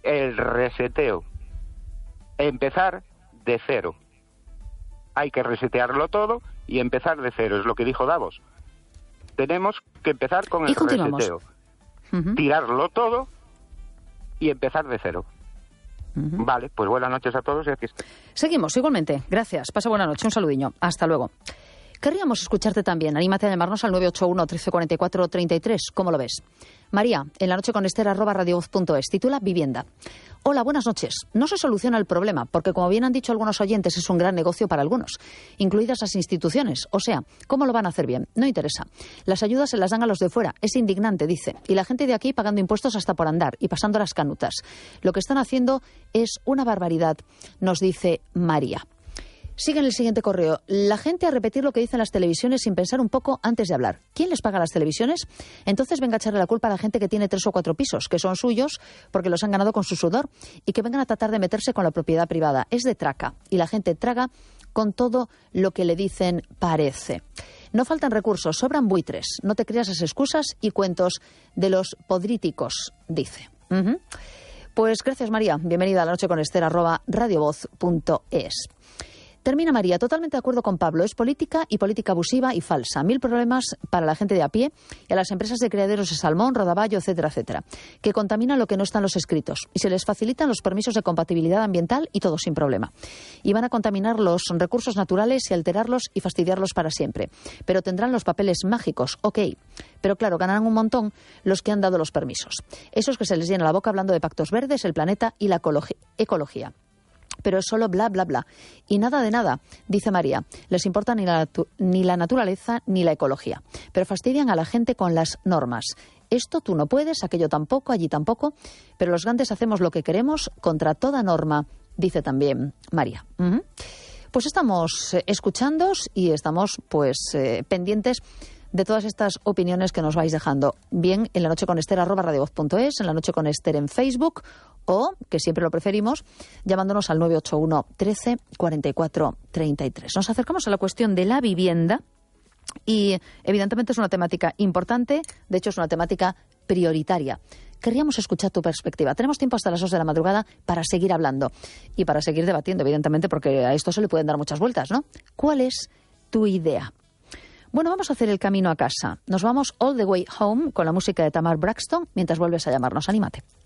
el reseteo. Empezar de cero. Hay que resetearlo todo y empezar de cero, es lo que dijo Davos. Tenemos que empezar con el reseteo. Tirarlo todo y empezar de cero. Vale, pues buenas noches a todos y aquí está. Seguimos, igualmente. Gracias. Pasa buena noche. Un saludiño. Hasta luego. Querríamos escucharte también. Anímate a llamarnos al 981 1344 33. ¿Cómo lo ves? María, en la noche con Esther, @radiovoz.es. Titula Vivienda. Hola, buenas noches. No se soluciona el problema, porque como bien han dicho algunos oyentes, es un gran negocio para algunos, incluidas las instituciones. O sea, ¿cómo lo van a hacer bien? No interesa. Las ayudas se las dan a los de fuera. Es indignante, dice. Y la gente de aquí pagando impuestos hasta por andar y pasando las canutas. Lo que están haciendo es una barbaridad, nos dice María. Sigue en el siguiente correo. La gente a repetir lo que dicen las televisiones sin pensar un poco antes de hablar. ¿Quién les paga las televisiones? Entonces venga a echarle la culpa a la gente que tiene 3 o 4 pisos, que son suyos porque los han ganado con su sudor, y que vengan a tratar de meterse con la propiedad privada. Es de traca. Y la gente traga con todo lo que le dicen parece. No faltan recursos, sobran buitres. No te creas las excusas y cuentos de los podríticos, dice. Pues gracias, María. Bienvenida a la noche con Esther, @radiovoz.es. Termina María, totalmente de acuerdo con Pablo. Es política y política abusiva y falsa. 1000 problemas para la gente de a pie y a las empresas de criaderos de salmón, rodaballo, etcétera, etcétera, que contaminan lo que no está en los escritos. Y se les facilitan los permisos de compatibilidad ambiental y todo sin problema. Y van a contaminar los recursos naturales y alterarlos y fastidiarlos para siempre. Pero tendrán los papeles mágicos, ok. Pero claro, ganarán un montón los que han dado los permisos. Esos que se les llena la boca hablando de pactos verdes, el planeta y la ecología. Pero es solo bla, bla, bla. Y nada de nada, dice María. Les importa ni la naturaleza ni la ecología. Pero fastidian a la gente con las normas. Esto tú no puedes, aquello tampoco, allí tampoco. Pero los grandes hacemos lo que queremos contra toda norma, dice también María. Pues estamos escuchándoos y estamos pendientes de todas estas opiniones que nos vais dejando. Bien, en la noche con Esther, @radiovoz.es, en la noche con Esther en Facebook, o, que siempre lo preferimos, llamándonos al 981 13 44 33. Nos acercamos a la cuestión de la vivienda y, evidentemente, es una temática importante, de hecho es una temática prioritaria. Querríamos escuchar tu perspectiva. Tenemos tiempo hasta las 2 de la madrugada para seguir hablando y para seguir debatiendo, evidentemente, porque a esto se le pueden dar muchas vueltas, ¿no? ¿Cuál es tu idea? Bueno, vamos a hacer el camino a casa. Nos vamos all the way home con la música de Tamar Braxton mientras vuelves a llamarnos. Anímate.